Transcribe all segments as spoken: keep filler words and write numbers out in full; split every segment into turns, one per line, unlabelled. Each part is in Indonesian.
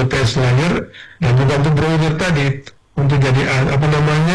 betes layar dan juga untuk broiler tadi untuk jadi uh, apa namanya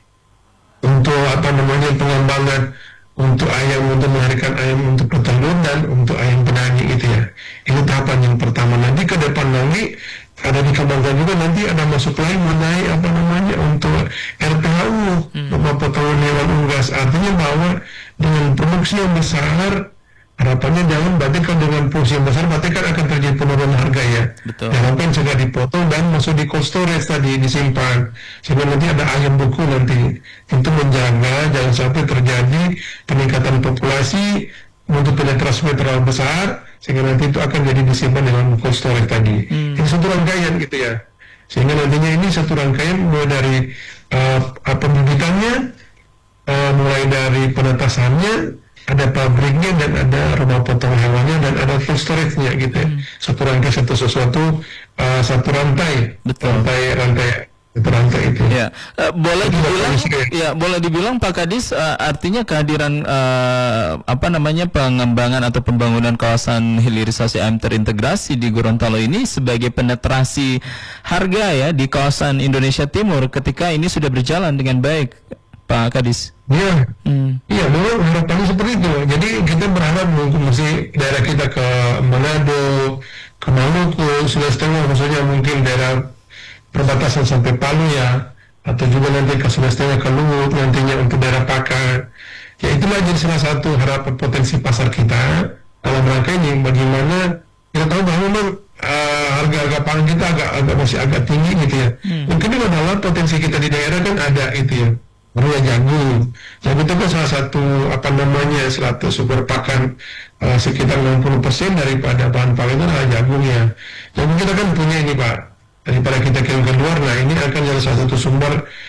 untuk apa namanya pengembangan untuk ayam, untuk melahirkan ayam untuk petelur dan untuk ayam penani gitu ya. Ini tahapan yang pertama. Nanti ke depan lagi ada dikembangkan juga, nanti ada masuk lagi mengenai apa namanya untuk R P H U, hmm. rumah potongan hewan unggas. Artinya bahwa dengan produksi yang besar, harapannya jangan berarti kan dengan produksi yang besar berarti kan akan terjadi penurunan harga ya.
Betul.
Harapan segera dipotong dan masuk di cold storage tadi, disimpan sehingga nanti ada ayam beku nanti. Itu menjaga jangan sampai terjadi peningkatan populasi untuk penetrasi terlalu besar sehingga nanti itu akan jadi disimpan dalam cold storage tadi. Hmm. Ini satu rangkaian gitu ya. Sehingga nantinya ini satu rangkaian mulai dari uh, pembibitannya, uh, mulai dari penetasannya, ada pabriknya dan ada rumah potong hewannya dan ada cold storage-nya gitu ya. Hmm. Satu rangkai satu sesuatu uh, satu rantai.
Betul.
Rantai rantai satu rantai itu.
Ya, uh, boleh
Jadi
dibilang
kayak...
ya boleh dibilang Pak Kadis uh, artinya kehadiran uh, apa namanya pengembangan atau pembangunan kawasan hilirisasi ayam terintegrasi di Gorontalo ini sebagai penetrasi harga ya di kawasan Indonesia Timur ketika ini sudah berjalan dengan baik, Pak Kadis.
Iya,
hmm.
iya memang harapannya seperti itu. Jadi kita berharap mungkin mesti daerah kita ke Manado, ke Maluku, Sulawesi Tengah, maksudnya mungkin daerah perbatasan sampai Palu ya, atau juga nanti ke Sulawesi Tengah, ke Luwu, nantinya untuk daerah Pakar. Ya itulah jadi salah satu harapan potensi pasar kita dalam rangka ini. Bagaimana kita tahu bahwa memang uh, harga-harga pangan kita agak, agak masih agak tinggi gitu ya. Hmm. Mungkin itu adalah potensi kita di daerah kan ada itu ya. Baru ya jagung. Jagung itu kan salah satu apa namanya satu sumber pakan uh, sekitar enam puluh persen daripada bahan pangan itu adalah jagung ya. Jagung kita kan punya ini Pak. Daripada kita kirim ke luar, nah ini akan jadi salah satu sumber